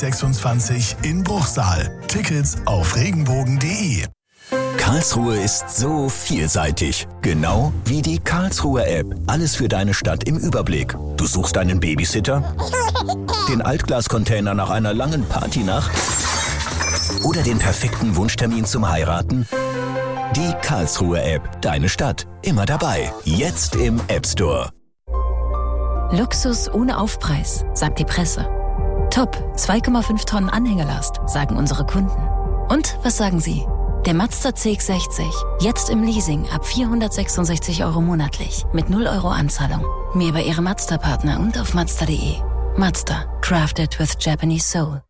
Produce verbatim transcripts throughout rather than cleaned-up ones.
sechsundzwanzig in Bruchsal. Tickets auf regenbogen punkt de. Karlsruhe ist so vielseitig. Genau wie die Karlsruher App. Alles für deine Stadt im Überblick. Du suchst einen Babysitter? Den Altglascontainer nach einer langen Partynacht? Oder den perfekten Wunschtermin zum Heiraten? Die Karlsruher App. Deine Stadt. Immer dabei. Jetzt im App Store. Luxus ohne Aufpreis, sagt die Presse. Top, zwei Komma fünf Tonnen Anhängelast, sagen unsere Kunden. Und was sagen Sie? Der Mazda C X sechzig, jetzt im Leasing ab vierhundertsechsundsechzig Euro monatlich, mit null Euro Anzahlung. Mehr bei Ihrem Mazda-Partner und auf mazda punkt de. Mazda, crafted with Japanese soul.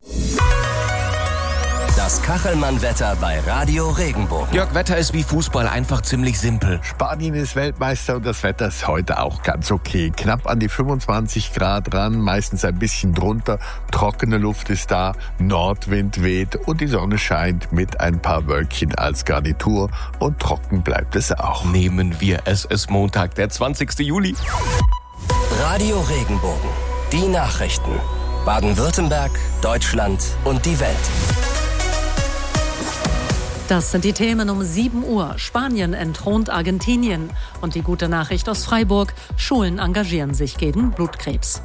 Das Kachelmann-Wetter bei Radio Regenbogen. Jörg, Wetter ist wie Fußball, einfach ziemlich simpel. Spanien ist Weltmeister und das Wetter ist heute auch ganz okay. Knapp an die fünfundzwanzig Grad ran, meistens ein bisschen drunter. Trockene Luft ist da, Nordwind weht und die Sonne scheint mit ein paar Wölkchen als Garnitur. Und trocken bleibt es auch. Nehmen wir es, es Montag, der zwanzigsten Juli. Radio Regenbogen. Die Nachrichten. Baden-Württemberg, Deutschland und die Welt. Das sind die Themen um sieben Uhr. Spanien entthront Argentinien. Und die gute Nachricht aus Freiburg: Schulen engagieren sich gegen Blutkrebs.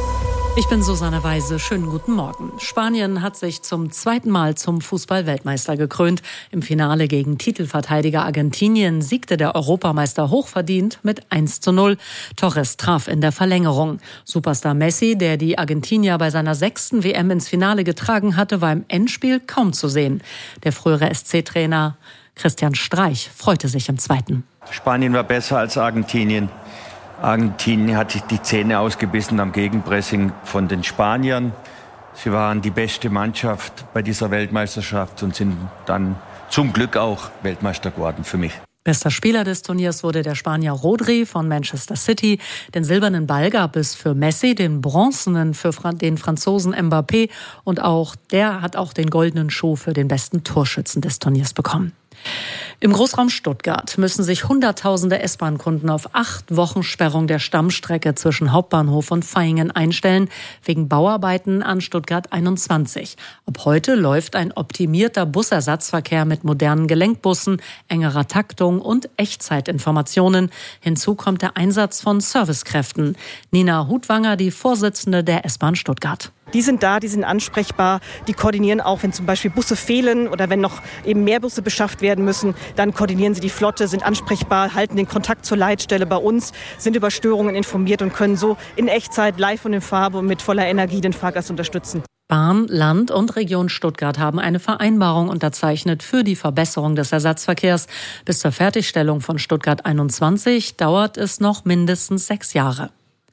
Ich bin Susanne Weise. Schönen guten Morgen. Spanien hat sich zum zweiten Mal zum Fußball-Weltmeister gekrönt. Im Finale gegen Titelverteidiger Argentinien siegte der Europameister hochverdient mit eins zu null. Torres traf in der Verlängerung. Superstar Messi, der die Argentinier bei seiner sechsten W M ins Finale getragen hatte, war im Endspiel kaum zu sehen. Der frühere S C-Trainer Christian Streich freute sich im zweiten. Spanien war besser als Argentinien. Argentinien hat sich die Zähne ausgebissen am Gegenpressing von den Spaniern. Sie waren die beste Mannschaft bei dieser Weltmeisterschaft und sind dann zum Glück auch Weltmeister geworden für mich. Bester Spieler des Turniers wurde der Spanier Rodri von Manchester City. Den silbernen Ball gab es für Messi, den bronzenen für den Franzosen Mbappé und auch der hat auch den goldenen Schuh für den besten Torschützen des Turniers bekommen. Im Großraum Stuttgart müssen sich Hunderttausende S-Bahn-Kunden auf acht Wochen Sperrung der Stammstrecke zwischen Hauptbahnhof und Vaihingen einstellen, wegen Bauarbeiten an Stuttgart einundzwanzig. Ab heute läuft ein optimierter Busersatzverkehr mit modernen Gelenkbussen, engerer Taktung und Echtzeitinformationen. Hinzu kommt der Einsatz von Servicekräften. Nina Hutwanger, die Vorsitzende der S-Bahn Stuttgart. Die sind da, die sind ansprechbar, die koordinieren auch, wenn zum Beispiel Busse fehlen oder wenn noch eben mehr Busse beschafft werden müssen, dann koordinieren sie die Flotte, sind ansprechbar, halten den Kontakt zur Leitstelle bei uns, sind über Störungen informiert und können so in Echtzeit, live und in Farbe und mit voller Energie den Fahrgast unterstützen. Bahn, Land und Region Stuttgart haben eine Vereinbarung unterzeichnet für die Verbesserung des Ersatzverkehrs. Bis zur Fertigstellung von Stuttgart einundzwanzig dauert es noch mindestens sechs Jahre.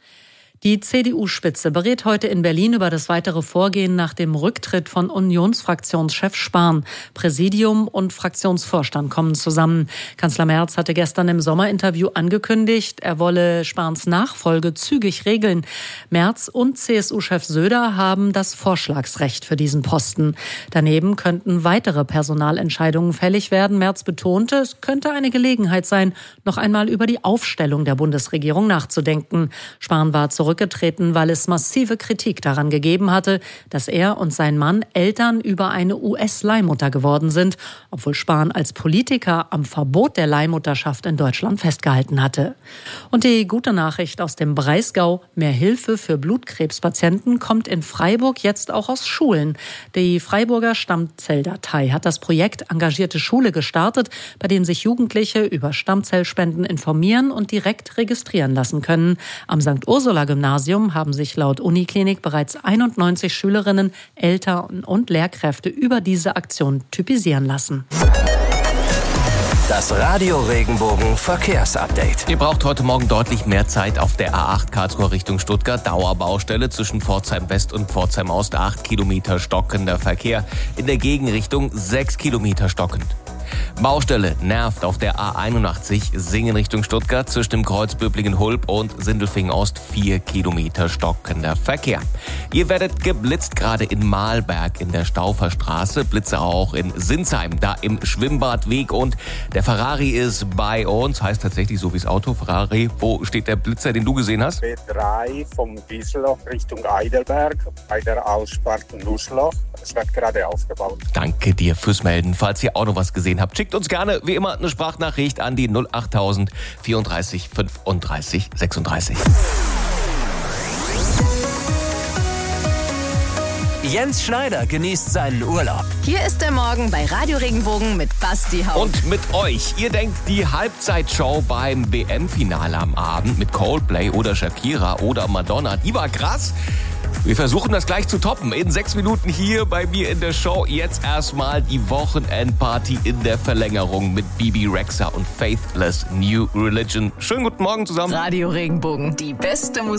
Die C D U-Spitze berät heute in Berlin über das weitere Vorgehen nach dem Rücktritt von Unionsfraktionschef Spahn. Präsidium und Fraktionsvorstand kommen zusammen. Kanzler Merz hatte gestern im Sommerinterview angekündigt, er wolle Spahns Nachfolge zügig regeln. Merz und C S U-Chef Söder haben das Vorschlagsrecht für diesen Posten. Daneben könnten weitere Personalentscheidungen fällig werden. Merz betonte, es könnte eine Gelegenheit sein, noch einmal über die Aufstellung der Bundesregierung nachzudenken. Spahn war zurück zurückgetreten, weil es massive Kritik daran gegeben hatte, dass er und sein Mann Eltern über eine U S-Leihmutter geworden sind, obwohl Spahn als Politiker am Verbot der Leihmutterschaft in Deutschland festgehalten hatte. Und die gute Nachricht aus dem Breisgau: Mehr Hilfe für Blutkrebspatienten kommt in Freiburg jetzt auch aus Schulen. Die Freiburger Stammzelldatei hat das Projekt Engagierte Schule gestartet, bei dem sich Jugendliche über Stammzellspenden informieren und direkt registrieren lassen können. Am Sankt Ursula Gymnasium haben sich laut Uniklinik bereits einundneunzig Schülerinnen, Eltern und Lehrkräfte über diese Aktion typisieren lassen. Das Radio Regenbogen Verkehrsupdate. Ihr braucht heute Morgen deutlich mehr Zeit auf der A acht Karlsruhe Richtung Stuttgart. Dauerbaustelle zwischen Pforzheim West und Pforzheim Ost. acht Kilometer stockender Verkehr. In der Gegenrichtung sechs Kilometer stockend. Baustelle nervt auf der A einundachtzig Singen Richtung Stuttgart zwischen dem Kreuz Böblingen-Hulb und Sindelfingen-Ost. Vier Kilometer stockender Verkehr. Ihr werdet geblitzt, gerade in Mahlberg in der Stauferstraße. Blitze auch in Sinsheim, da im Schwimmbadweg. Und der Ferrari ist bei uns, heißt tatsächlich so wie das Auto, Ferrari. Wo steht der Blitzer, den du gesehen hast? B drei vom Wiesloch Richtung Eidelberg, bei der Aussparten Nussloch. Es wird gerade aufgebaut. Danke dir fürs Melden. Falls ihr auch noch was gesehen habt, schickt uns gerne wie immer eine Sprachnachricht an die null achttausend vierunddreißig fünfunddreißig sechsunddreißig. Jens Schneider genießt seinen Urlaub. Hier ist der Morgen bei Radio Regenbogen mit Basti Haupt. Und mit euch. Ihr denkt, die Halbzeitshow beim W M-Finale am Abend mit Coldplay oder Shakira oder Madonna, die war krass. Wir versuchen das gleich zu toppen. In sechs Minuten hier bei mir in der Show. Jetzt erstmal die Wochenendparty in der Verlängerung mit Bibi Rexha und Faithless New Religion. Schönen guten Morgen zusammen. Radio Regenbogen, die beste Musik.